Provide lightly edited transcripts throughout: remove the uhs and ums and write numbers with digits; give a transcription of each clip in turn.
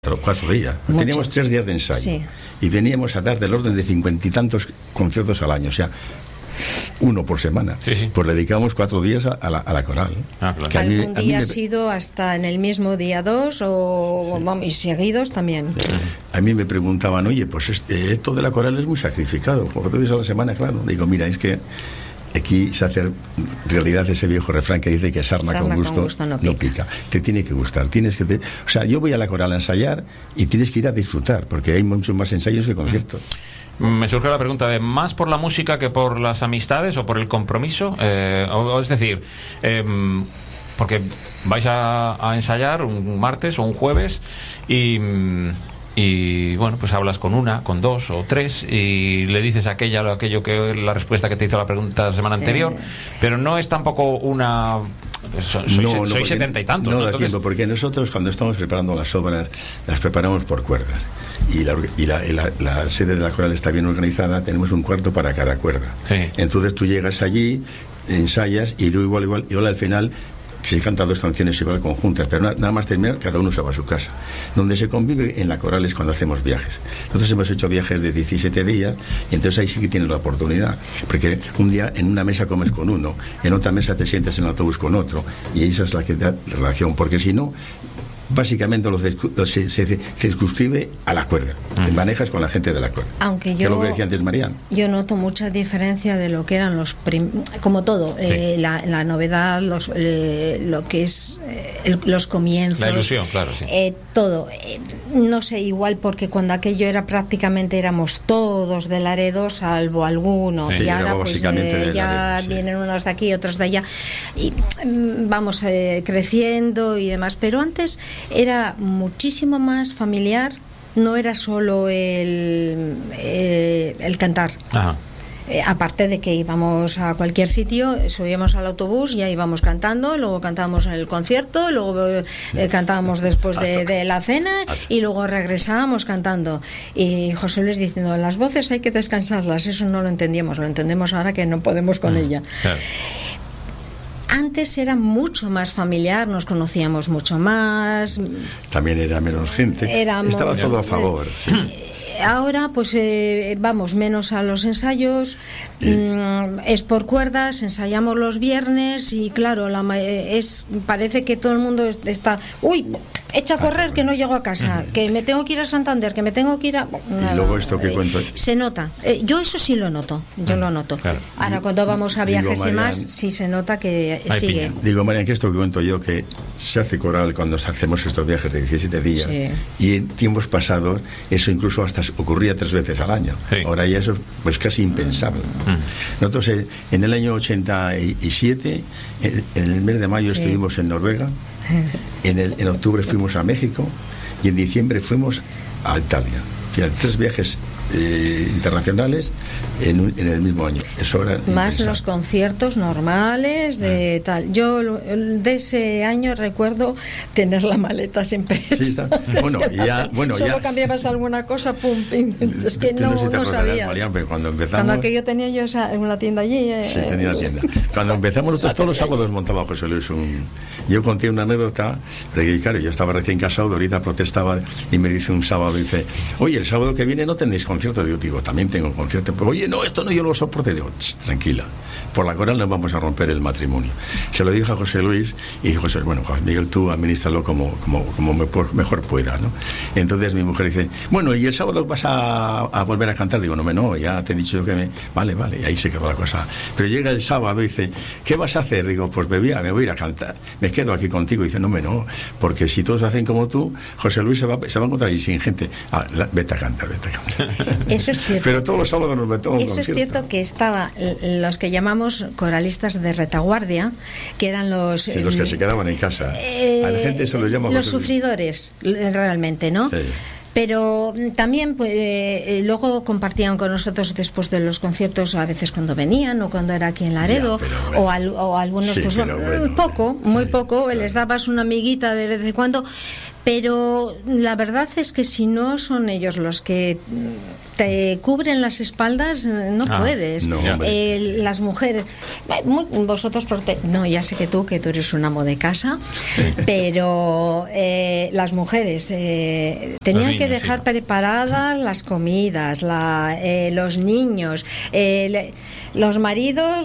4 días. Mucho. Teníamos 3 días de ensayo. Sí. Y veníamos a dar del orden de 50 y tantos conciertos al año. O sea, uno por semana. Sí, sí. Pues dedicamos 4 días a la coral. Claro. Que ¿algún día ha sido hasta en el mismo día 2 o sí, vamos, y seguidos también? A mí me preguntaban, oye, pues esto de la coral es muy sacrificado. 4 días a la semana, claro. Digo, mira, es que aquí se hace realidad ese viejo refrán que dice que sarna con gusto no pica. Te tiene que gustar, o sea, yo voy a la coral a ensayar y tienes que ir a disfrutar, porque hay muchos más ensayos que conciertos. Me surge la pregunta de ¿más por la música que por las amistades o por el compromiso? Es decir, porque vais a ensayar un martes o un jueves y bueno, pues hablas con una, con 2 o 3 y le dices aquello que la respuesta que te hizo la pregunta la semana anterior, pero no es tampoco una... Sois 70 y tantos. No da tiempo, porque nosotros cuando estamos preparando las obras las preparamos por cuerdas y la sede de la coral está bien organizada, tenemos un cuarto para cada cuerda. Sí. Entonces tú llegas allí, ensayas y luego igual al final se cantan 2 canciones igual conjuntas, pero nada más terminar, cada uno se va a su casa. Donde se convive en la coral es cuando hacemos viajes. Nosotros hemos hecho viajes de 17 días y entonces ahí sí que tienes la oportunidad, porque un día en una mesa comes con uno, en otra mesa te sientas en el autobús con otro, y esa es la que da relación, porque si no, básicamente se circunscribe a la cuerda. Te manejas con la gente de la cuerda. Aunque que es lo que decía antes Mariano. Yo noto mucha diferencia de lo que eran como todo, sí. La novedad, lo que es los comienzos. La ilusión, claro, sí. Todo. No sé, igual porque cuando aquello era prácticamente éramos todos de Laredo, salvo alguno. Sí, y ahora pues ya Laredo, vienen unos de aquí y otros de allá. Y vamos creciendo y demás. Pero antes era muchísimo más familiar, no era solo el cantar. Ajá. Aparte de que íbamos a cualquier sitio, subíamos al autobús y ahí íbamos cantando, luego cantábamos en el concierto, luego cantábamos después de la cena y luego regresábamos cantando. Y José Luis diciendo, las voces hay que descansarlas, eso no lo entendíamos, lo entendemos ahora que no podemos con ella. Claro. Antes era mucho más familiar, nos conocíamos mucho más. También era menos gente. Estaba todo a favor. Sí. Ahora pues vamos menos a los ensayos, es por cuerdas, ensayamos los viernes y claro, parece que todo el mundo está, echa a correr que no llego a casa, que me tengo que ir a Santander, que me tengo que ir a... Y luego esto que cuento... Se nota, yo eso sí lo noto, lo noto. Claro. Ahora cuando vamos a viajes y más, sí se nota que sigue. Piña. Digo, Marian, que esto que cuento yo, que se hace coral cuando hacemos estos viajes de 17 días, sí. Y en tiempos pasados, eso incluso hasta ocurría 3 veces al año. Sí. Ahora ya eso pues casi impensable. Nosotros en el año 87, en el mes de mayo sí. Estuvimos en Noruega, en octubre fuimos a México y en diciembre fuimos a Italia. O sea, 3 viajes internacionales en el mismo año. Eso era más los conciertos normales de tal. Yo de ese año recuerdo tener la maleta siempre hecha. Sí, solo cambiabas alguna cosa, pum, pim. Es que no sabía. Cuando aquello tenía yo en una tienda allí. Sí, tenía la tienda. Cuando empezamos nosotros todos los sábados montaba José Luis yo conté una anécdota, porque claro, yo estaba recién casado, ahorita protestaba y me dice un sábado, dice, oye, el sábado que viene no tenéis concierto. Digo, también tengo concierto. Pero, oye, no, esto no, yo lo soporte. Digo, tranquila, por la coral no vamos a romper el matrimonio. Se lo dije a José Luis y dijo, bueno, Juan Miguel, tú administralo como mejor puedas, ¿no? Entonces mi mujer dice, bueno, ¿y el sábado vas a volver a cantar? Digo, no, ya te he dicho yo que Vale, y ahí se quedó la cosa. Pero llega el sábado y dice, ¿qué vas a hacer? Digo, pues me voy a ir a cantar. Me quedo aquí contigo. Dice, no, porque si todos hacen como tú, José Luis se va a encontrar ahí sin gente. Vete a cantar. Eso es cierto. Pero todos los sábados nos metemos. Eso es cierto que estaba los que llamamos coralistas de retaguardia, que eran los que se quedaban en casa. A la gente se los llama los sufridores, realmente, ¿no? Sí. Pero también luego compartían con nosotros después de los conciertos, a veces cuando venían o cuando era aquí en Laredo, o algunos, sí, muy poco, les dabas una amiguita de vez en cuando, Pero la verdad es que si no son ellos los que te cubren las espaldas, no puedes. No, las mujeres, vosotros, no, ya sé que tú eres un amo de casa, pero las mujeres tenían que dejar preparadas las comidas, los niños, los maridos,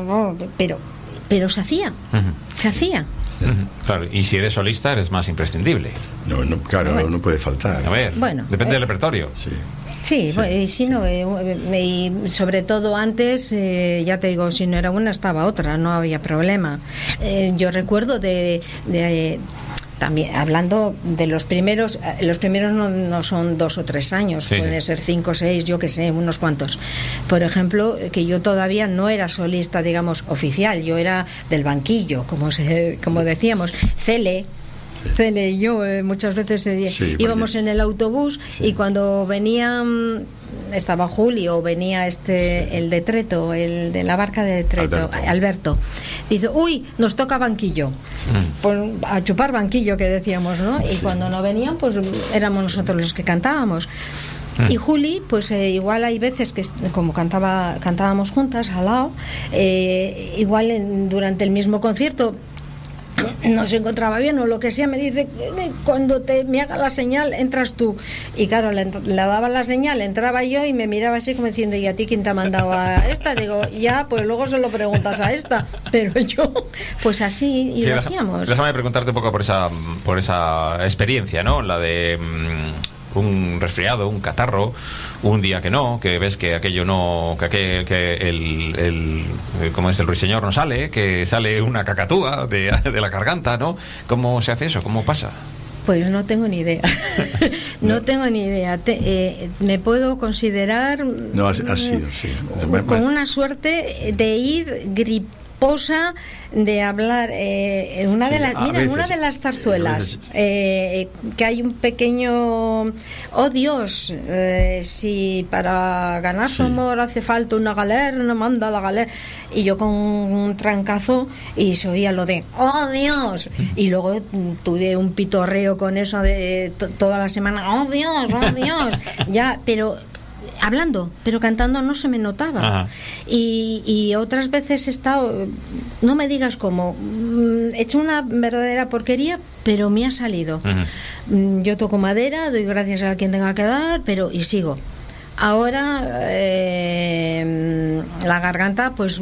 pero se hacía, se hacía. Claro, y si eres solista eres más imprescindible. No, claro, no puede faltar. A ver, depende del repertorio. Sí, bueno, y si no, y sobre todo antes, ya te digo, si no era una estaba otra, no había problema. Yo recuerdo también hablando de los primeros no son 2 o 3 años, pueden ser 5 o 6, yo que sé, unos cuantos. Por ejemplo, que yo todavía no era solista, digamos, oficial, yo era del banquillo, como decíamos, Cele y yo muchas veces íbamos en el autobús y cuando venían, estaba Julio, venía el de Treto, el de la barca de Treto, Alberto, dice, uy, nos toca banquillo, pues, a chupar banquillo, que decíamos, ¿no? Y cuando no venían, pues éramos nosotros los que cantábamos. Y Juli, pues igual hay veces que como cantábamos juntas al lado, igual durante el mismo concierto no se encontraba bien o lo que sea, me dice, cuando me haga la señal entras tú, y claro, le daba la señal, entraba yo y me miraba así como diciendo, ¿y a ti quién te ha mandado a esta? Digo, ya, pues luego se lo preguntas a esta, pero yo pues así y lo hacíamos. Déjame preguntarte un poco por esa experiencia, ¿no? La de un resfriado, un catarro, un día que ves que aquello no, que el como es el ruiseñor no sale, que sale una cacatúa de la garganta, ¿no? ¿Cómo se hace eso? ¿Cómo pasa? Pues no tengo ni idea. No tengo ni idea. Me puedo considerar con una suerte de ir griposa de hablar una de las zarzuelas que hay un pequeño Dios, si para ganar su amor hace falta una galerna, manda la galerna, y yo con un trancazo y se oía lo de ¡oh Dios! Y luego tuve un pitorreo con eso de toda la semana, ¡oh Dios! ¡oh Dios! Ya, pero hablando, pero cantando no se me notaba. Y otras veces he estado, no me digas cómo, he hecho una verdadera porquería, pero me ha salido. Yo toco madera, doy gracias a quien tenga que dar, y sigo. Ahora la garganta pues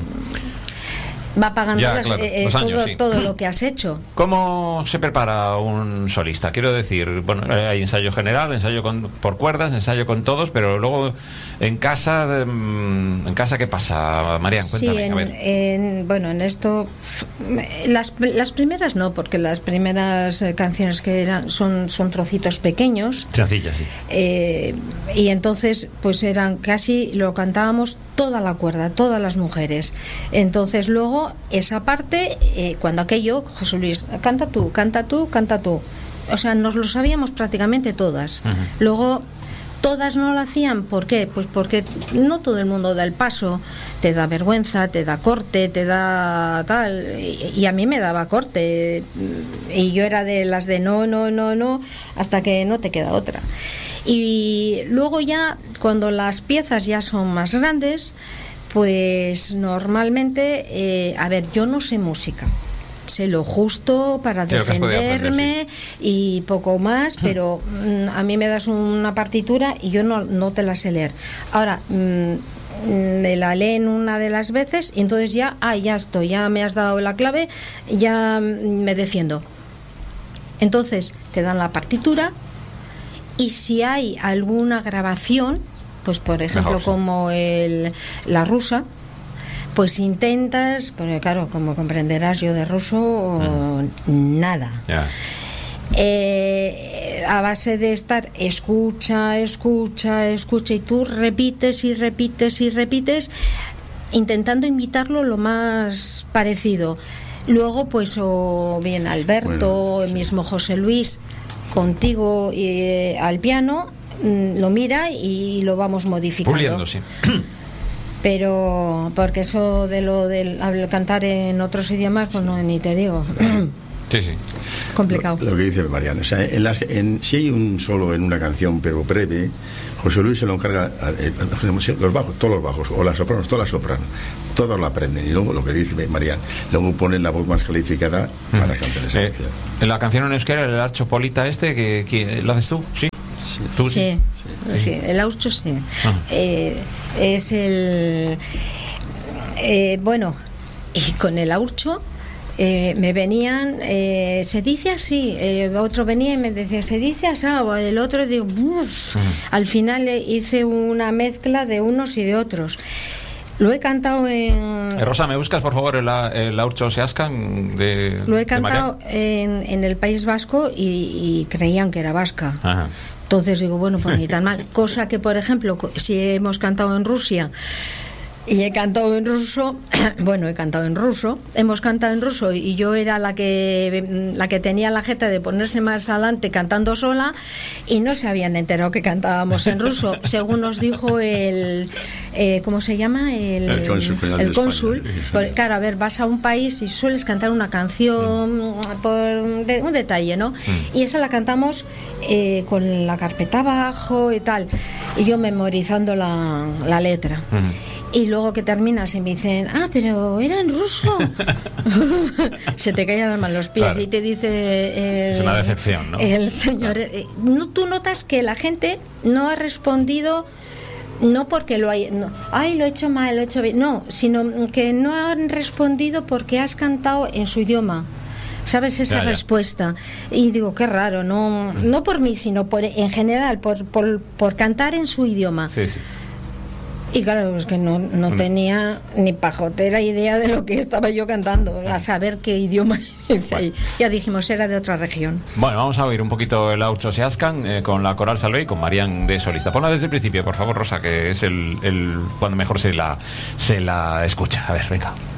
va pagando los años, todo lo que has hecho. ¿Cómo se prepara un solista? Quiero decir, bueno, hay ensayo general, ensayo por cuerdas, ensayo con todos, pero luego en casa ¿qué pasa, Marian? Cuéntame. Sí, bueno, en esto las primeras no, porque las primeras canciones que eran son trocitos pequeños. Sencillas, sí. Y entonces pues eran casi, lo cantábamos toda la cuerda, todas las mujeres. Entonces luego esa parte, cuando aquello, José Luis, canta tú. O sea, nos lo sabíamos prácticamente todas. Luego, todas no lo hacían. ¿Por qué? Pues porque no todo el mundo da el paso. Te da vergüenza, te da corte, te da tal. Y a mí me daba corte. Y yo era de las de no, hasta que no te queda otra. Y luego ya, cuando las piezas ya son más grandes, pues normalmente, yo no sé música, sé lo justo para defenderme y poco más, pero a mí me das una partitura y yo no te la sé leer. Ahora, me la leen una de las veces y entonces ya estoy, ya me has dado la clave, ya me defiendo. Entonces te dan la partitura y si hay alguna grabación, pues por ejemplo como la rusa, pues intentas, porque claro, como comprenderás, yo de ruso nada. A base de estar escucha y tú repites intentando imitarlo lo más parecido. Luego pues o bien Alberto, el mismo José Luis contigo al piano lo mira y lo vamos modificando. Puliendo, sí. Pero porque eso de lo del cantar en otros idiomas, pues no, ni te digo. Sí. complicado. Lo que dice Mariana, o sea, si hay un solo en una canción, pero breve, José Luis se lo encarga, los bajos, todos los bajos, o las sopranos, todas las sopranos, todos la aprenden, y luego lo que dice Mariana, luego ponen la voz más calificada para cantar esa canción. En la canción en euskera, el Archo Polita que ¿lo haces tú? ¿Sí? ¿Tú sí? Sí, el Archo sí. Es el... bueno, y con el Archo me venían, se dice así, otro venía y me decía, se dice así, el otro digo, al final hice una mezcla de unos y de otros. Lo he cantado en... Rosa, ¿me buscas por favor el Aurcho Seascan Lo he cantado en el País Vasco y creían que era vasca. Ajá. Entonces digo, bueno, pues ni tan mal. Cosa que, por ejemplo, si hemos cantado en Rusia y he cantado en ruso, bueno, hemos cantado en ruso y yo era la que tenía la jeta de ponerse más adelante cantando sola y no se habían enterado que cantábamos en ruso, según nos dijo el ¿cómo se llama? El cónsul. Claro, a ver, vas a un país y sueles cantar una canción por un detalle, ¿no? Y esa la cantamos con la carpeta abajo y tal, y yo memorizando la letra. Y luego que terminas y me dicen, pero era en ruso. Se te caen las manos los pies, claro. Y te dice es una decepción, ¿no? El señor, claro. Tú notas que la gente no ha respondido, no porque lo he hecho mal, lo he hecho bien, no, sino que no han respondido porque has cantado en su idioma. ¿Sabes? Esa respuesta. Y digo, qué raro, no por mí, sino en general, por cantar en su idioma. Sí, sí. Y claro, es que no tenía ni pajotera idea de lo que estaba yo cantando, a saber qué idioma. Bueno. Ya dijimos, era de otra región. Bueno, vamos a oír un poquito el Aurcho Seascan con la Coral Salvé y con Marian de solista. Ponla desde el principio, por favor, Rosa, que es el cuando mejor se la escucha. A ver, venga.